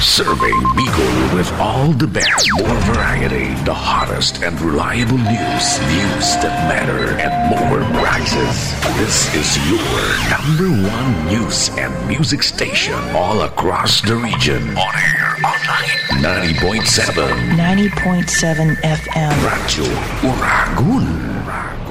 Serving Bicol with all the best, more variety, the hottest and reliable news that matter, and more prizes. This is your #1 news and music station all across the region. On air, online, 90.7 FM. Radyo Uragun.